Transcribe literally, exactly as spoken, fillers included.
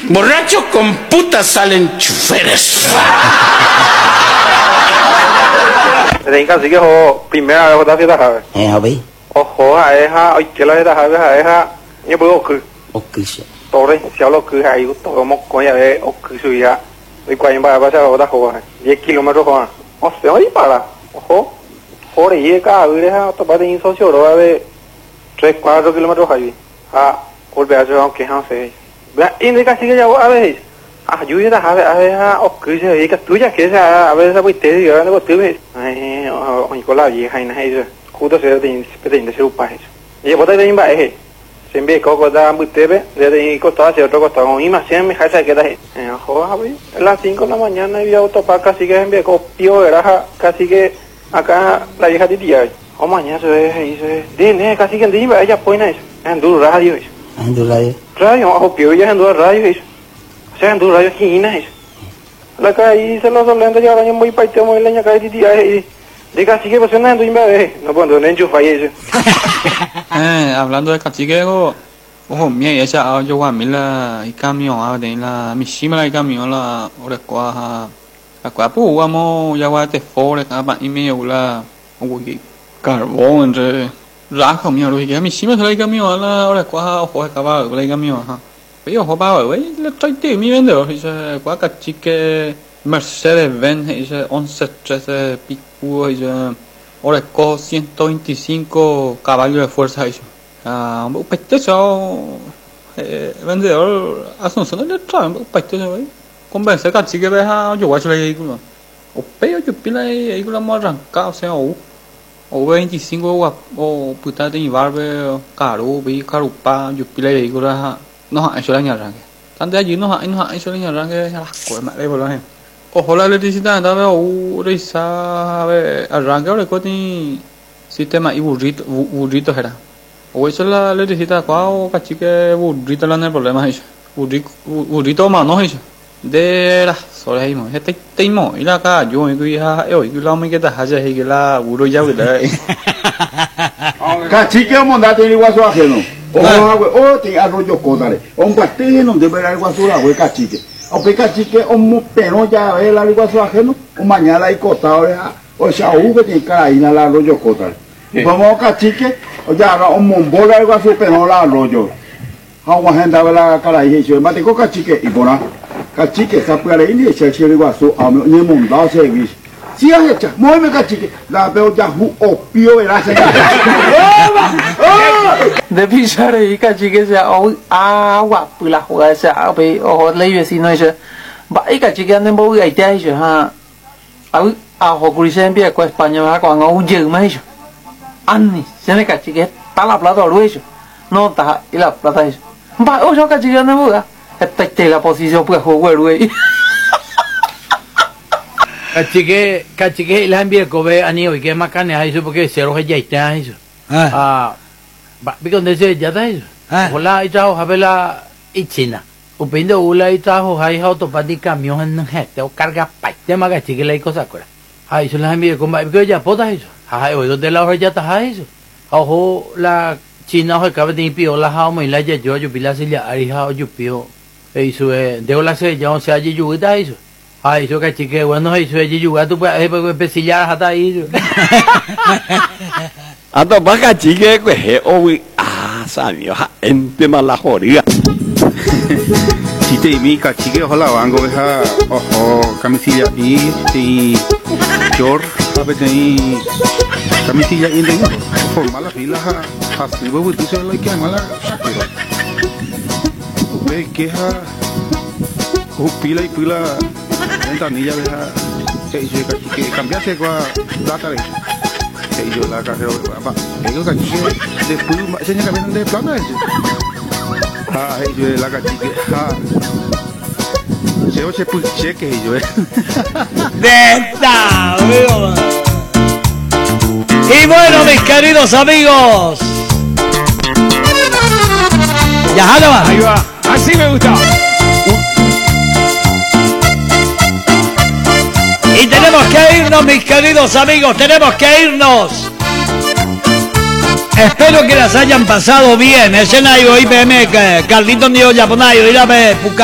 Borrachos con putas salen choferes. Tenga así que ho primera vez está fiesta sabe. Eh, hobi. Ojo a esa, hoy que la fiesta sabe a esa, yo puedo que. Okisha. Torre, si hablo que hay todo como coña de o que subía. Hoy cuando va a pasar otra cosa. diez kilómetros con. O sea, hoy para. Ojo. Jorge, y cada vez a topar de socio, lo va a ver tres, cuatro kilómetros ahí. Ah, volver a hacer aunque no sé. Vea, y de casi que ya a veces. Ah, yo ya a ver, a ver, o que se dedica tuya, que esa a veces a pues te digo, no te ves. Ay, o con la vieja y nada eso. Justo se de de ser un paje. Y yo boté de imba eh. Se envía coco da muy tebe, desde costado hacia otro costado. Y más siempre me jasa que da. Eh, joder, a las cinco de la mañana y auto para casi que envía copio, era casi que acá la vieja titilla. O mañana se ve ahí se ve. Dile, casi que en día ella pone eso. En duro radio eso. En duro radio. Radio, o pio ya en duro radio eso. O sea, en duro radio aquí no eso. La calle se lo solente ya ahora muy paite muy leña calle titilla y de cacique pues no en día no puedo no enchufa eso. Eh, hablando de cacique go ojo, mía esa yo a mí la y camión a de la mi shima la camión la ora kwa a kwa pu amo ya wa te fore ka ba y me la uy carbón entre ra không nhiều rồi kìa mi shima la camión la ora kwa ojo ka ba la camión ha pero ojo ba güey la trae te mi vende esa kwa cacique Mercedes Benz ese once trece pico ese ahora con ciento veinticinco caballos de fuerza eso. Ah, un poquito eso vendedor Asunción le trae un poquito eso, convence que así que deja yo voy a hacer vehículo. O pero yo pila vehículo más arrancado, o sea, o o veinticinco o puta de barbe caro, vi caro pa, yo pila vehículo no ha hecho la arranque. Tanto allí no ha no ha hecho la arranque la cosa de por la ojo la electricidad andaba u risa arranque ahora con el sistema y burrito burrito era o eso la electricidad cuau cachique burrito la no el problema es burrito burrito más no es de la sola ahí mo este temo y la acá yo y ya yo y la me queda hacia y la burro ya vida cachique mondate igual su ajeno o o te arroyo codare un pastel no debe haber igual su la güey cachique o peca chique o mu pero ya ve la igual su ajeno o mañana hay costado o sea u que tiene cara y la arroyo codare vamos cachique o ya no un mombola igual su pero la arroyo agua gente ve la cara y eso mate con cachique y bona cachique esa puede ir y se se igual su a ni mondado se vi si es hecha muy me cachique la veo ya o pio era se de pisar y cachique se agua pues la jugada se ape o le vecino eso va y cachique anden boy ahí te eso ha a a jocurisen bien con España va con un year más eso anni se me cachique está la plata o eso no está y la plata eso va o yo cachique anden boy esta la posición pues jugar güey cachique cachique la envía cobe ani hoy que más carne hay eso porque cero ya está eso ah porque donde se ya está eso hola y chao habla y china upendo hola y chao hay auto para de camión en gente o carga parte más cachique la cosa cora ay eso la envía con porque ya pota eso ay hoy donde la hora ya está eso ojo la china hoy cabe de pio la hao muy la ya yo yo pila se ya ari hao yo pio eso de hola se ya se allí yo está eso ay eso cachique bueno eso allí yo tú puedes empecillar hasta ahí a to ba cachique que o ah sabio en tema la joría si te mi cachique ojalá vango esa ojo camisilla y y short a veces y camisilla y de forma la fila así vos tú sabes lo que es mala pero ve que ha o pila y pila ventanilla deja que dice cachique cambiarse con plata de que yo la carrera va ellos cachique después seña que vienen de plata eso ah yo la cachique ah se oye pues cheque yo de esta amigo. Y bueno mis queridos amigos ya va ahí va así me gusta. Y tenemos que irnos, mis queridos amigos, tenemos que irnos. Espero que las hayan pasado bien. Escenario I B M, Carlitos Dio Yaponayo, Irame Puca.